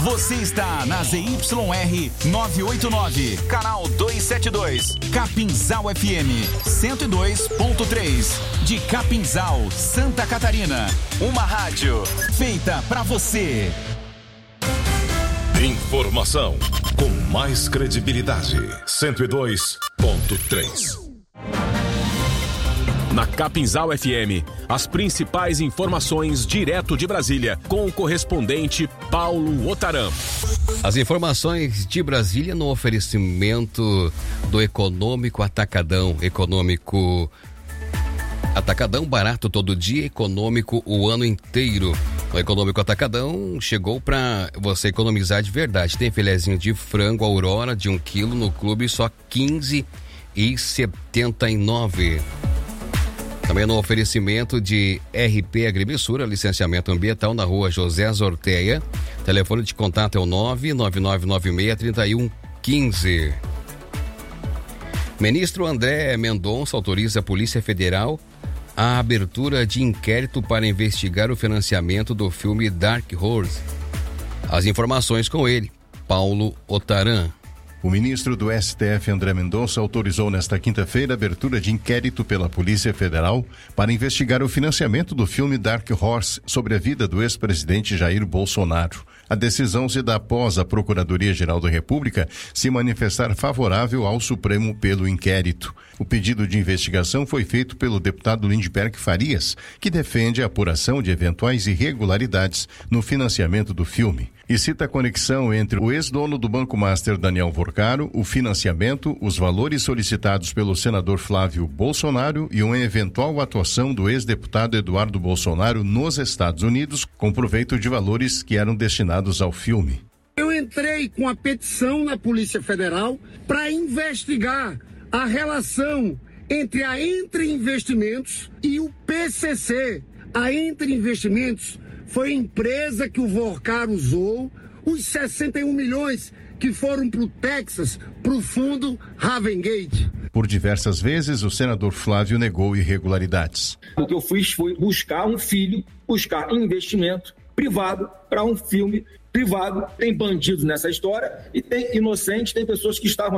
Você está na ZYR 989, canal 272, Capinzal FM 102.3, de Capinzal, Santa Catarina. Uma rádio feita pra você. Informação com mais credibilidade. 102.3. Na Capinzal FM, as principais informações direto de Brasília, com o correspondente Paulo Otaram. As informações de Brasília no oferecimento do Econômico Atacadão. Atacadão barato todo dia, econômico o ano inteiro. O Econômico Atacadão chegou para você economizar de verdade. Tem filezinho de frango Aurora de 1 quilo no clube, só R$15,79. Também no oferecimento de RP Agrimensura, licenciamento ambiental na rua José Zorteia. Telefone de contato é o 99996-3115. Ministro André Mendonça autoriza a Polícia Federal a abertura de inquérito para investigar o financiamento do filme Dark Horse. As informações com ele, Paulo Otaram. O ministro do STF, André Mendonça, autorizou nesta quinta-feira a abertura de inquérito pela Polícia Federal para investigar o financiamento do filme Dark Horse sobre a vida do ex-presidente Jair Bolsonaro. A decisão se dá após a Procuradoria-Geral da República se manifestar favorável ao Supremo pelo inquérito. O pedido de investigação foi feito pelo deputado Lindbergh Farias, que defende a apuração de eventuais irregularidades no financiamento do filme. E cita a conexão entre o ex-dono do Banco Master, Daniel Vorcaro, o financiamento, os valores solicitados pelo senador Flávio Bolsonaro e uma eventual atuação do ex-deputado Eduardo Bolsonaro nos Estados Unidos com proveito de valores que eram destinados ao filme. Eu entrei com a petição na Polícia Federal para investigar a relação entre a Entre Investimentos e o PCC. A Entre Investimentos foi a empresa que o Vorcaro usou os 61 milhões que foram para o Texas, para o fundo Ravengate. Por diversas vezes, o senador Flávio negou irregularidades. O que eu fiz foi buscar investimento privado para um filme privado. Tem bandidos nessa história e tem inocentes, tem pessoas que estavam